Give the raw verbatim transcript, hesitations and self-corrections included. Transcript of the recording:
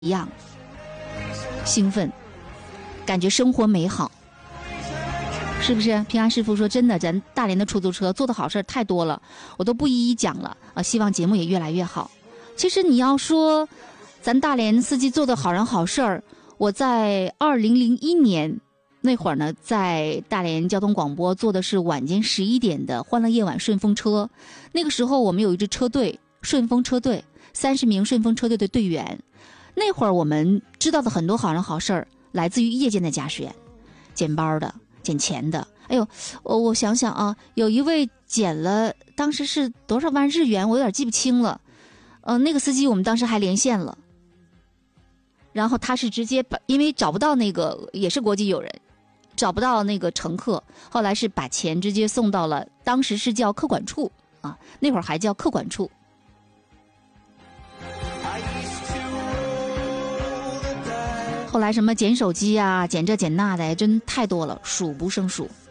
一样兴奋，感觉生活美好，是不是？平安师傅说真的，咱大连的出租车做的好事太多了，我都不一一讲了啊！希望节目也越来越好。其实你要说咱大连司机做的好人好事儿，我在二零零一年那会儿呢，在大连交通广播做的是晚间十一点的欢乐夜晚顺风车。那个时候我们有一支车队，顺风车队，三十名顺风车队的队员。那会儿我们知道的很多好人好事儿，来自于夜间的驾驶员，捡包的，捡钱的。哎呦，我我想想啊，有一位捡了，当时是多少万日元，我有点记不清了。呃，那个司机我们当时还连线了，然后他是直接把，因为找不到那个，也是国际友人，找不到那个乘客，后来是把钱直接送到了，当时是叫客管处啊，那会儿还叫客管处。后来什么捡手机啊，捡这捡那的，真太多了，数不胜数。